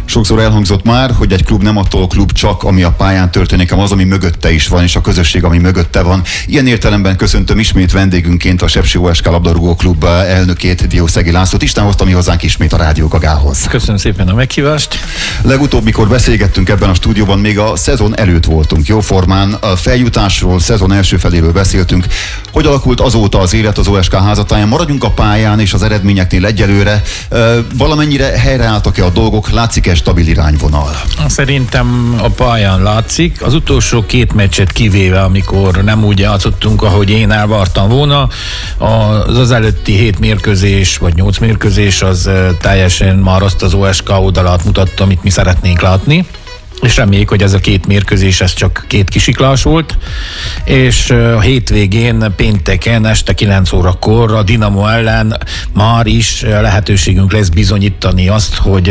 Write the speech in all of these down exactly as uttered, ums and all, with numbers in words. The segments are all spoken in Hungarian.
Sokszor elhangzott már, hogy egy klub nem attól klub csak, ami a pályán történik, hanem az, ami mögötte is van, és a közösség, ami mögötte van. Ilyen értelemben köszöntöm ismét vendégünként a Sepsi o es ká labdarúgó klub elnökét, Diószegi Lászlót. Isten hozta mi hozzánk ismét a Rádió Gagához. Köszönöm szépen a meghívást. Legutóbb, mikor beszélgettünk ebben a stúdióban, még a szezon előtt voltunk jóformán. A feljutásról, szezon első feléről beszéltünk. Hogy alakult azóta az élet az o es ká házatáján? Maradjunk a pályán és az eredményeknél egyelőre. Valamennyire helyreálltak-e a dolgok? Látszik-e stabil irányvonal? Szerintem a pályán látszik. Az utolsó két meccset kivéve, amikor nem úgy játszottunk, ahogy én elvártam volna, az az előtti hét mérkőzés, vagy nyolc mérkőzés, az teljesen már azt az o es ká oldalát mutatta, amit mi szeretnénk látni. És reméljük, hogy ez a két mérkőzés, ez csak két kisiklás volt, és a hétvégén, pénteken, este kilenc órakor a Dinamo ellen már is lehetőségünk lesz bizonyítani azt, hogy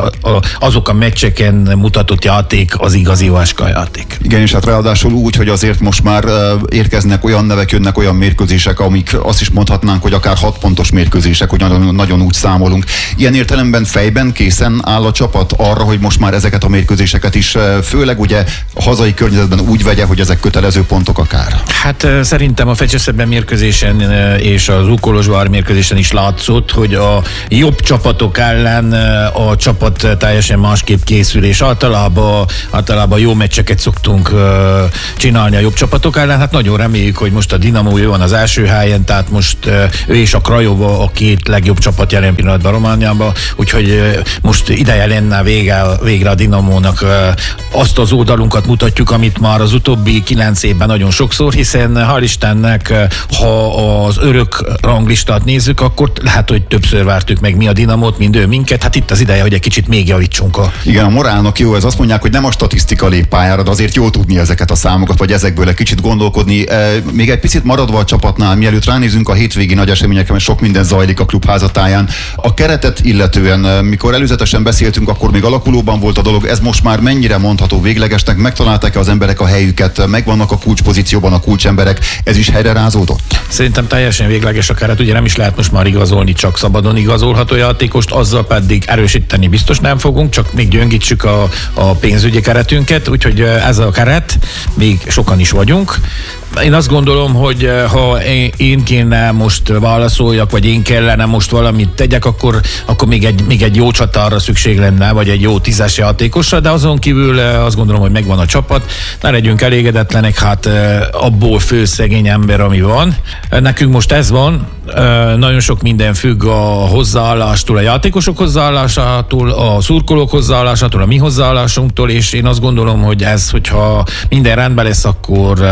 azok a meccseken mutatott játék az igazi o es ká játék. Igen, és hát ráadásul úgy, hogy azért most már érkeznek olyan nevek, jönnek olyan mérkőzések, amik azt is mondhatnánk, hogy akár hat pontos mérkőzések, hogy nagyon, nagyon úgy számolunk. Ilyen értelemben fejben készen áll a csapat arra, hogy most már ezeket a mérkőzéseket is főleg ugye a hazai környezetben úgy vegye, hogy ezek kötelező pontok akár? Hát szerintem a Fecseszebben mérkőzésen és az Új-Kolozsvár mérkőzésen is látszott, hogy a jobb csapatok ellen a csapat teljesen másképp készül, és általában, általában jó meccseket szoktunk csinálni a jobb csapatok ellen. Hát nagyon reméljük, hogy most a Dinamo jó van az első helyen, tehát most ő és a Craiova a két legjobb csapat jelen pillanatban Romániában, úgyhogy most ideje lenne vége, végre a Dinamónak azt az oldalunkat mutatjuk, amit már az utóbbi kilenc évben nagyon sokszor, hiszen hál' Istennek, ha az örök ranglistát nézzük, akkor lehet, hogy többször vártuk meg mi a Dinamót, mind ő minket. Hát itt az ideje, hogy egy kicsit még javítsunk. A... Igen, a morálnak jó, ez azt mondják, hogy nem a statisztika lép pályára, de azért jó tudni ezeket a számokat, vagy ezekből egy kicsit gondolkodni. Még egy picit maradva a csapatnál, mielőtt ránézünk a hétvégi nagy eseményekre, mert sok minden zajlik a klub házatáján. A keretet illetően, mikor előzetesen beszéltünk, akkor még alakulóban volt a dolog, ez most már mennyire mondható véglegesnek, megtalálták-e az emberek a helyüket, megvannak a kulcspozícióban a kulcsemberek, ez is helyre rázódott? Szerintem teljesen végleges a keret, ugye nem is lehet most már igazolni csak szabadon igazolható játékost, azzal pedig erősíteni biztos nem fogunk, csak még gyöngítsük a, a pénzügyi keretünket, úgyhogy ez a keret, még sokan is vagyunk. Én azt gondolom, hogy ha én kéne most válaszoljak, vagy én kellene most valamit tegyek, akkor, akkor még, egy, még egy jó csatára szükség lenne, vagy egy jó tízes játékosra, de azon kívül azt gondolom, hogy megvan a csapat. Ne legyünk elégedetlenek, hát abból fő szegény ember, ami van. Nekünk most ez van, nagyon sok minden függ a hozzáállástól, a játékosok hozzáállásától, a szurkolók hozzáállásától, a mi hozzáállásunktól, és én azt gondolom, hogy ez, hogyha minden rendben lesz, akkor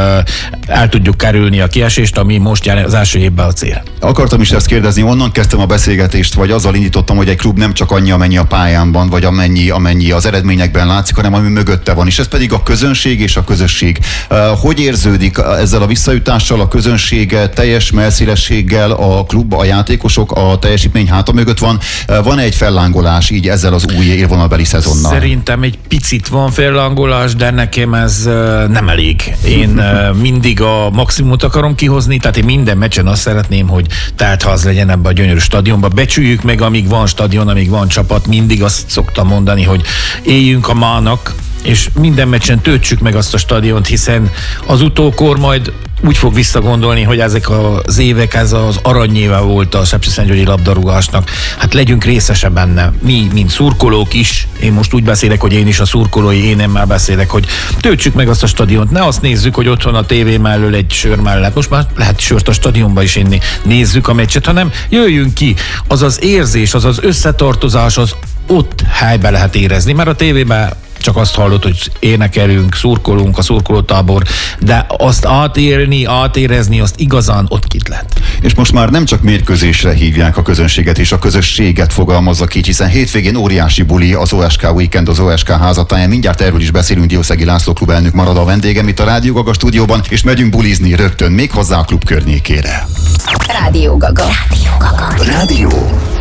el tudjuk kerülni a kiesést, ami most jár az első évben a cél. Akartam is ezt kérdezni, onnan kezdtem a beszélgetést, vagy azzal indítottam, hogy egy klub nem csak annyi, amennyi a pályán van, vagy amennyi, amennyi az eredményekben látszik, hanem ami mögötte van, és ez pedig a közönség és a közösség. Hogy érződik ezzel a visszajutással a közönség teljes mellszélességgel, a klub, a játékosok, a teljesítmény háta mögött van? Van-e egy fellángolás így ezzel az új élvonalbeli szezonnal? Szerintem egy picit van fellángolás, de nekem ez nem elég. Én mindig a maximumot akarom kihozni, tehát én minden meccsen azt szeretném, hogy teltház legyen ebbe a gyönyörű stadionba. Becsüljük meg, amíg van stadion, amíg van csapat, mindig azt szoktam mondani, hogy éljünk a mának, és minden meccsen töltsük meg azt a stadiont, hiszen az utókor majd úgy fog visszagondolni, hogy ezek az évek, ez az aranyéve volt a sepsiszentgyörgyi labdarúgásnak. Hát legyünk részese benne. Mi, mint szurkolók is, én most úgy beszélek, hogy én is a szurkolói énemmel beszélek, hogy töltsük meg azt a stadiont. Ne azt nézzük, hogy otthon a tévé mellől egy sör mellett. Most már lehet sört a stadionba is inni. Nézzük a meccset, hanem jöjjünk ki. Az az érzés, az az összetartozás, az ott helybe lehet érezni, mert a tévében csak azt hallott, hogy énekelünk, szurkolunk, a szurkolótábor, de azt átélni, átérezni, azt igazán ott kit lehet. És most már nem csak mérkőzésre hívják a közönséget, és a közösséget fogalmazza ki, hiszen hétvégén óriási buli az o es ká Weekend, az o es ká házatáján. Mindjárt erről is beszélünk, Diószegi László klubelnök marad a vendégem itt a Rádió Gaga stúdióban, és megyünk bulizni rögtön, még hozzá a klub környékére. Rádió Gaga. Rádió Gaga. Rádió